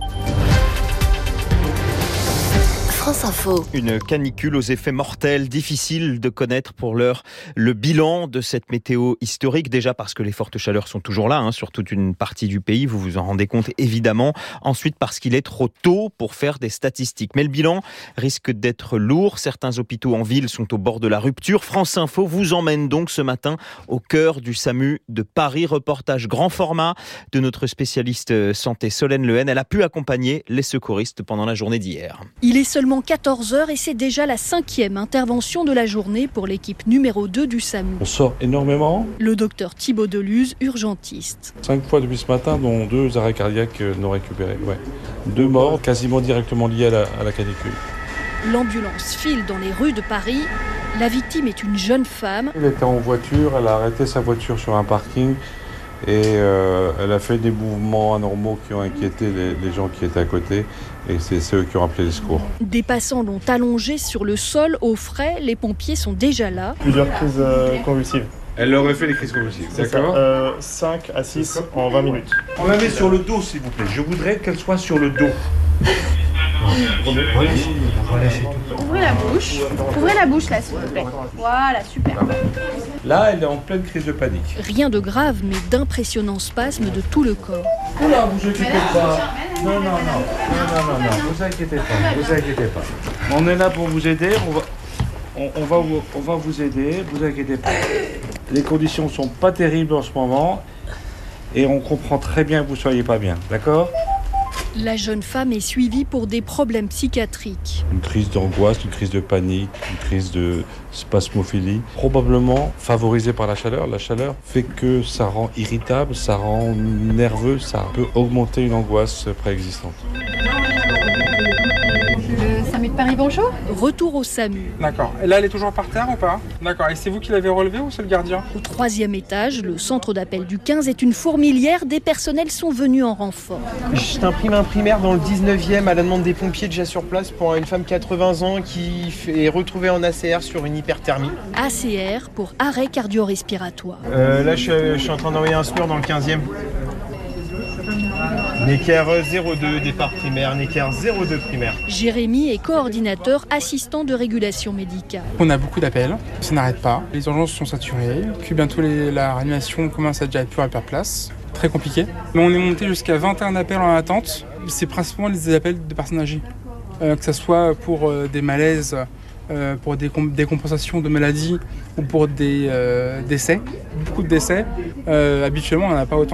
Speaker 12: France Info.
Speaker 1: Une canicule aux effets mortels, difficile de connaître pour l'heure le bilan de cette météo historique. Déjà parce que les fortes chaleurs sont toujours là, sur toute une partie du pays, vous vous en rendez compte évidemment. Ensuite parce qu'il est trop tôt pour faire des statistiques. Mais le bilan risque d'être lourd. Certains hôpitaux en ville sont au bord de la rupture. France Info vous emmène donc ce matin au cœur du SAMU de Paris. Reportage grand format de notre spécialiste santé Solène Lehen. Elle a pu accompagner les secouristes pendant la journée d'hier.
Speaker 8: Il est seulement 14h et c'est déjà la 5e intervention de la journée pour l'équipe numéro 2 du SAMU.
Speaker 9: On sort énormément.
Speaker 8: Le docteur Thibaut Deluse, urgentiste.
Speaker 9: 5 fois depuis ce matin, dont 2 arrêts cardiaques non récupérés. 2 morts quasiment directement liés à la canicule.
Speaker 8: L'ambulance file dans les rues de Paris. La victime est une jeune femme.
Speaker 9: Elle était en voiture, elle a arrêté sa voiture sur un parking. Et elle a fait des mouvements anormaux qui ont inquiété les gens qui étaient à côté. Et c'est eux qui ont appelé les secours.
Speaker 8: Des passants l'ont allongée sur le sol, au frais. Les pompiers sont déjà là.
Speaker 10: Plusieurs crises convulsives.
Speaker 9: Elle aurait fait les crises convulsives, d'accord
Speaker 10: 5 à 6 en 20 minutes.
Speaker 9: On la met sur le dos, s'il vous plaît. Je voudrais qu'elle soit sur le dos.
Speaker 11: Ouvrez la bouche là, s'il vous plaît. Voilà, super.
Speaker 9: Là, elle est en pleine crise de panique.
Speaker 8: Rien de grave, mais d'impressionnants spasmes de tout le corps.
Speaker 9: Oula, vous inquiétez pas. Non, vous inquiétez pas. On est là pour vous aider. On va vous aider. Vous inquiétez pas. Les conditions sont pas terribles en ce moment et on comprend très bien que vous soyez pas bien, d'accord ?
Speaker 8: La jeune femme est suivie pour des problèmes psychiatriques.
Speaker 9: Une crise d'angoisse, une crise de panique, une crise de spasmophilie, probablement favorisée par la chaleur. La chaleur fait que ça rend irritable, ça rend nerveux, ça peut augmenter une angoisse préexistante.
Speaker 11: Le SAMU de Paris, bonjour.
Speaker 8: Retour au SAMU.
Speaker 13: D'accord. Et là, elle est toujours par terre ou pas ? D'accord. Et c'est vous qui l'avez relevée ou c'est le gardien ?
Speaker 8: Au 3e étage, le centre d'appel du 15 est une fourmilière. Des personnels sont venus en renfort.
Speaker 13: Je t'imprime un primaire dans le 19e à la demande des pompiers déjà sur place pour une femme de 80 ans qui est retrouvée en ACR sur une hyperthermie.
Speaker 8: ACR pour arrêt cardio-respiratoire.
Speaker 13: Là, je suis en train d'envoyer un SMUR dans le 15e. Necker 02, départ primaire, Necker 02 primaire.
Speaker 8: Jérémy est coordinateur assistant de régulation médicale.
Speaker 13: On a beaucoup d'appels, ça n'arrête pas. Les urgences sont saturées, puis bientôt la réanimation commence à déjà être plus à place. Très compliqué. Mais on est monté jusqu'à 21 appels en attente. C'est principalement des appels de personnes âgées. Que ce soit pour des malaises, pour des compensations de maladies ou pour des décès. Beaucoup de décès. Habituellement, on n'en a pas autant, quoi.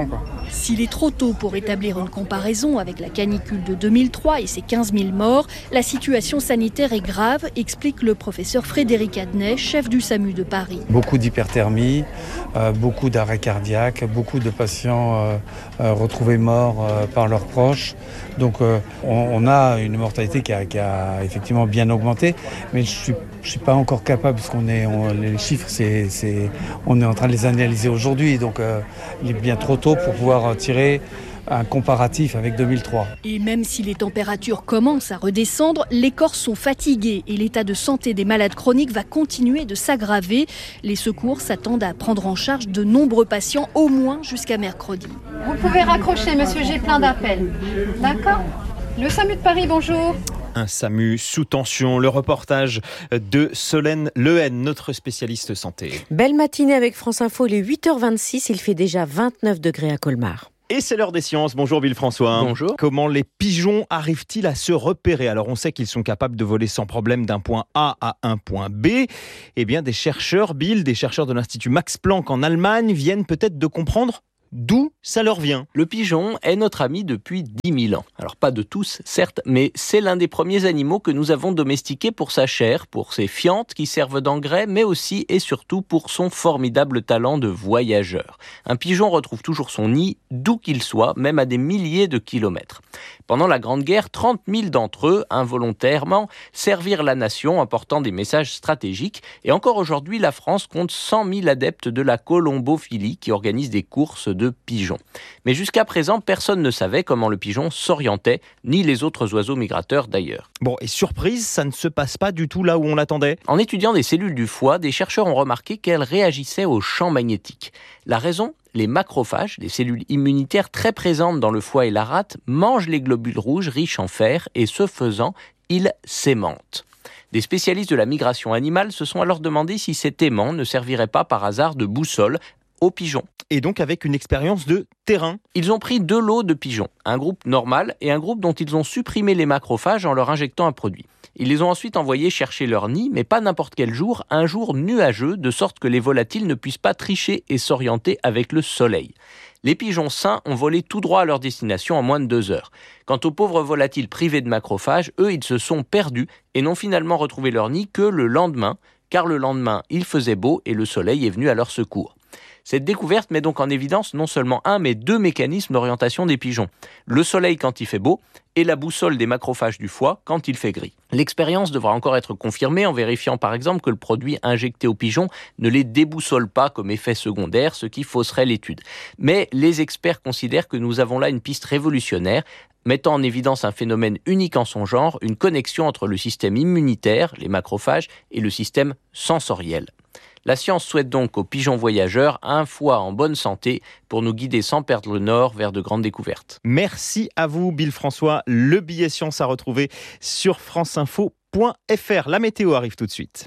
Speaker 8: S'il est trop tôt pour établir une comparaison avec la canicule de 2003 et ses 15 000 morts, la situation sanitaire est grave, explique le professeur Frédéric Adnet, chef du SAMU de Paris.
Speaker 15: Beaucoup d'hyperthermie, beaucoup d'arrêts cardiaques, beaucoup de patients retrouvés morts par leurs proches. Donc on a une mortalité qui a effectivement bien augmenté, mais je suis pas encore capable, parce les chiffres, on est en train de les analyser aujourd'hui, donc il est bien trop tôt pour pouvoir tirer un comparatif avec 2003.
Speaker 8: Et même si les températures commencent à redescendre, les Corses sont fatigués et l'état de santé des malades chroniques va continuer de s'aggraver. Les secours s'attendent à prendre en charge de nombreux patients, au moins jusqu'à mercredi.
Speaker 11: Vous pouvez raccrocher, monsieur, j'ai plein d'appels. D'accord ? Le SAMU de Paris, bonjour.
Speaker 1: Un SAMU sous tension, le reportage de Solène Lehen, notre spécialiste santé.
Speaker 2: Belle matinée avec France Info, il est 8h26, il fait déjà 29 degrés à Colmar.
Speaker 1: Et c'est l'heure des sciences. Bonjour Bill François.
Speaker 16: Bonjour.
Speaker 1: Comment les pigeons arrivent-ils à se repérer ? Alors on sait qu'ils sont capables de voler sans problème d'un point A à un point B. Eh bien des chercheurs, Bill, des chercheurs de l'Institut Max Planck en Allemagne viennent peut-être de comprendre d'où ça leur vient.
Speaker 16: Le pigeon est notre ami depuis 10 000 ans. Alors pas de tous, certes, mais c'est l'un des premiers animaux que nous avons domestiqué pour sa chair, pour ses fientes qui servent d'engrais, mais aussi et surtout pour son formidable talent de voyageur. Un pigeon retrouve toujours son nid, d'où qu'il soit, même à des milliers de kilomètres. Pendant la Grande Guerre, 30 000 d'entre eux, involontairement, servirent la nation en portant des messages stratégiques. Et encore aujourd'hui, la France compte 100 000 adeptes de la colombophilie qui organisent des courses de pigeons. Mais jusqu'à présent, personne ne savait comment le pigeon s'orientait, ni les autres oiseaux migrateurs d'ailleurs.
Speaker 1: Bon, et surprise, ça ne se passe pas du tout là où on l'attendait.
Speaker 16: En étudiant des cellules du foie, des chercheurs ont remarqué qu'elles réagissaient aux champs magnétiques. La raison ? Les macrophages, des cellules immunitaires très présentes dans le foie et la rate, mangent les globules rouges riches en fer et ce faisant, ils s'aimantent. Des spécialistes de la migration animale se sont alors demandé si cet aimant ne servirait pas par hasard de boussole aux pigeons.
Speaker 1: Et donc avec une expérience de terrain.
Speaker 16: Ils ont pris 2 lots de pigeons, un groupe normal et un groupe dont ils ont supprimé les macrophages en leur injectant un produit. Ils les ont ensuite envoyés chercher leur nid, mais pas n'importe quel jour, un jour nuageux, de sorte que les volatiles ne puissent pas tricher et s'orienter avec le soleil. Les pigeons sains ont volé tout droit à leur destination en moins de 2 heures. Quant aux pauvres volatiles privés de macrophages, eux, ils se sont perdus et n'ont finalement retrouvé leur nid que le lendemain, car le lendemain, il faisait beau et le soleil est venu à leur secours. Cette découverte met donc en évidence non seulement un, mais 2 mécanismes d'orientation des pigeons. Le soleil quand il fait beau et la boussole des macrophages du foie quand il fait gris. L'expérience devra encore être confirmée en vérifiant par exemple que le produit injecté aux pigeons ne les déboussole pas comme effet secondaire, ce qui fausserait l'étude. Mais les experts considèrent que nous avons là une piste révolutionnaire, mettant en évidence un phénomène unique en son genre, une connexion entre le système immunitaire, les macrophages, et le système sensoriel. La science souhaite donc aux pigeons voyageurs un foie en bonne santé pour nous guider sans perdre le nord vers de grandes découvertes.
Speaker 1: Merci à vous, Bill François. Le billet science à retrouver sur franceinfo.fr. La météo arrive tout de suite.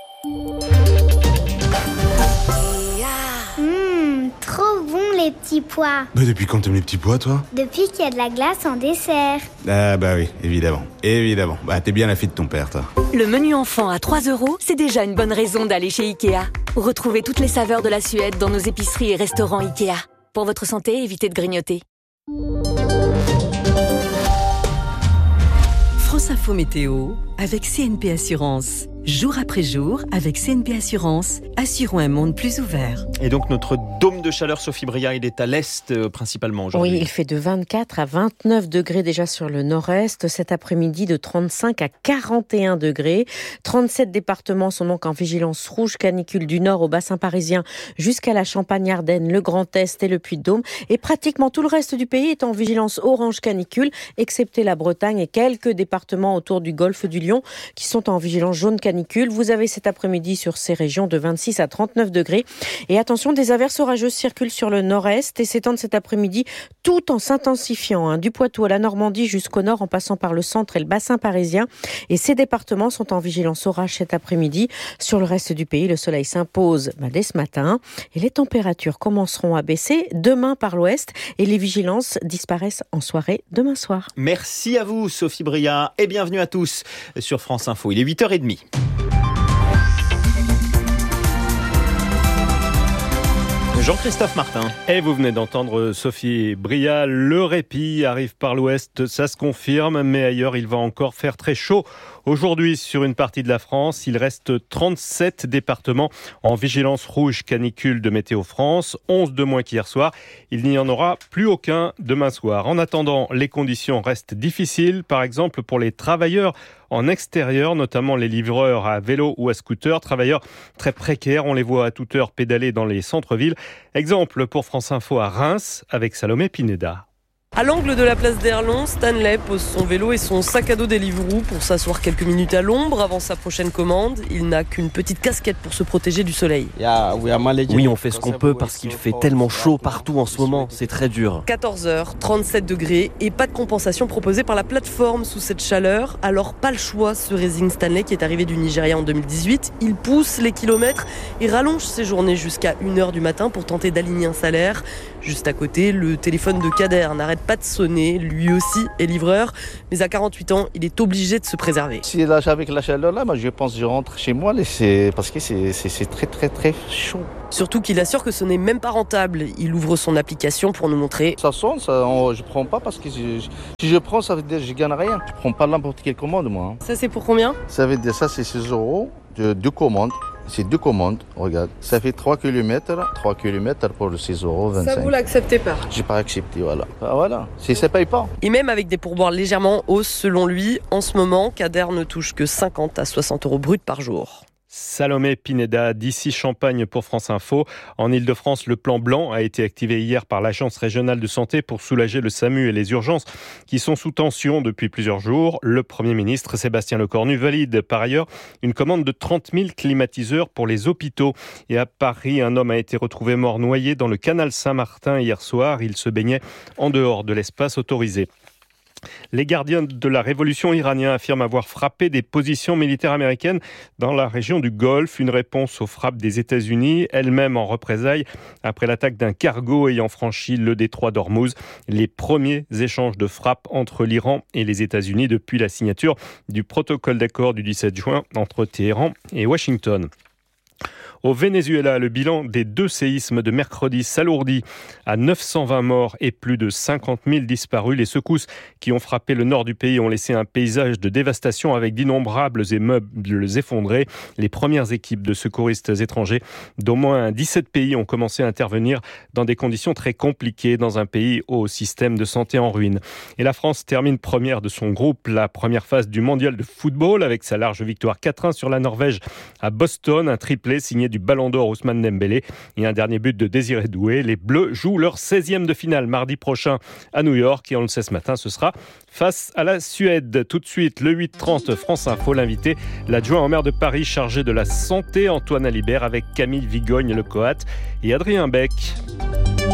Speaker 17: Trop bon les petits pois.
Speaker 18: Bah depuis quand t'aimes les petits pois, toi ?
Speaker 17: Depuis qu'il y a de la glace en dessert.
Speaker 18: Ah bah oui, évidemment. Bah t'es bien la fille de ton père, toi.
Speaker 12: Le menu enfant à 3 €, c'est déjà une bonne raison d'aller chez Ikea. Retrouvez toutes les saveurs de la Suède dans nos épiceries et restaurants Ikea. Pour votre santé, évitez de grignoter.
Speaker 19: France Info Météo avec CNP Assurance. Jour après jour, avec CNP Assurance, assurons un monde plus ouvert.
Speaker 1: Et donc notre dôme de chaleur, Sophie Bria, il est à l'est principalement aujourd'hui.
Speaker 2: Oui, il fait de 24 à 29 degrés déjà sur le nord-est. Cet après-midi, de 35 à 41 degrés. 37 départements sont donc en vigilance rouge canicule du nord au bassin parisien jusqu'à la Champagne-Ardenne, le Grand Est et le Puy-de-Dôme. Et pratiquement tout le reste du pays est en vigilance orange canicule, excepté la Bretagne et quelques départements autour du golfe du Lion qui sont en vigilance jaune canicule. Vous avez cet après-midi sur ces régions de 26 à 39 degrés. Et attention, des averses orageuses circulent sur le nord-est et s'étendent cet après-midi tout en s'intensifiant. Du Poitou à la Normandie jusqu'au nord en passant par le centre et le bassin parisien. Et ces départements sont en vigilance orage cet après-midi. Sur le reste du pays, le soleil s'impose dès ce matin. Et les températures commenceront à baisser demain par l'ouest. Et les vigilances disparaissent en soirée demain soir.
Speaker 1: Merci à vous, Sophie Bria. Et bienvenue à tous sur France Info. Il est 8h30. Jean-Christophe Martin.
Speaker 14: Et vous venez d'entendre Sophie Bria. Le répit arrive par l'ouest, ça se confirme, mais ailleurs il va encore faire très chaud. Aujourd'hui, sur une partie de la France, il reste 37 départements en vigilance rouge canicule de Météo France, 11 de moins qu'hier soir. Il n'y en aura plus aucun demain soir. En attendant, les conditions restent difficiles, par exemple pour les travailleurs en extérieur, notamment les livreurs à vélo ou à scooter, travailleurs très précaires, on les voit à toute heure pédaler dans les centres-villes. Exemple pour France Info à Reims avec Salomé Pineda.
Speaker 20: À l'angle de la place d'Erlon, Stanley pose son vélo et son sac à dos Deliveroo pour s'asseoir quelques minutes à l'ombre avant sa prochaine commande. Il n'a qu'une petite casquette pour se protéger du soleil.
Speaker 21: Oui, on fait ce qu'on peut parce qu'il fait tellement chaud partout en ce moment, c'est très dur.
Speaker 20: 14h, 37 degrés et pas de compensation proposée par la plateforme sous cette chaleur. Alors pas le choix, se résigne Stanley qui est arrivé du Nigeria en 2018. Il pousse les kilomètres et rallonge ses journées jusqu'à 1h du matin pour tenter d'aligner un salaire. Juste à côté, le téléphone de Kader n'arrête pas de sonner, lui aussi est livreur, mais à 48 ans, il est obligé de se préserver.
Speaker 22: Si là, avec la chaleur là, je pense que je rentre chez moi parce que c'est très très très chaud.
Speaker 20: Surtout qu'il assure que ce n'est même pas rentable. Il ouvre son application pour nous montrer.
Speaker 22: Ça sonne, je prends pas parce que si je prends, ça veut dire que je gagne rien. Je prends pas n'importe quelle commande moi.
Speaker 20: Ça c'est pour combien ?
Speaker 22: Ça veut dire ça c'est 6 € de 2 commandes. C'est 2 commandes, regarde. Ça fait 3 km pour le 6,25 €.
Speaker 20: Ça, vous l'acceptez pas ?
Speaker 22: J'ai pas accepté, voilà. Voilà, ça paye pas.
Speaker 20: Et même avec des pourboires légèrement en hausse, selon lui, en ce moment, Kader ne touche que 50 à 60 € bruts par jour.
Speaker 14: Salomé Pineda, d'ici Champagne pour France Info. En Ile-de-France, le plan blanc a été activé hier par l'Agence régionale de santé pour soulager le SAMU et les urgences qui sont sous tension depuis plusieurs jours. Le Premier ministre Sébastien Lecornu valide par ailleurs une commande de 30 000 climatiseurs pour les hôpitaux. Et à Paris, un homme a été retrouvé mort noyé dans le canal Saint-Martin hier soir. Il se baignait en dehors de l'espace autorisé. Les gardiens de la révolution iranienne affirment avoir frappé des positions militaires américaines dans la région du Golfe, une réponse aux frappes des États-Unis, elles-mêmes en représailles après l'attaque d'un cargo ayant franchi le détroit d'Ormuz. Les premiers échanges de frappes entre l'Iran et les États-Unis depuis la signature du protocole d'accord du 17 juin entre Téhéran et Washington. Au Venezuela, le bilan des 2 séismes de mercredi s'alourdit à 920 morts et plus de 50 000 disparus. Les secousses qui ont frappé le nord du pays ont laissé un paysage de dévastation avec d'innombrables immeubles effondrés. Les premières équipes de secouristes étrangers d'au moins 17 pays ont commencé à intervenir dans des conditions très compliquées dans un pays au système de santé en ruine. Et la France termine première de son groupe, la première phase du mondial de football avec sa large victoire 4-1 sur la Norvège à Boston, un triplé signé du Ballon d'Or Ousmane Dembélé et un dernier but de Désiré Doué. Les Bleus jouent leur 16e de finale mardi prochain à New York et on le sait ce matin, ce sera face à la Suède. Tout de suite, le 8h30 France Info, l'invité, l'adjoint au maire de Paris chargé de la santé Antoine Alibert avec Camille Vigogne-Lecoat et Adrien Beck.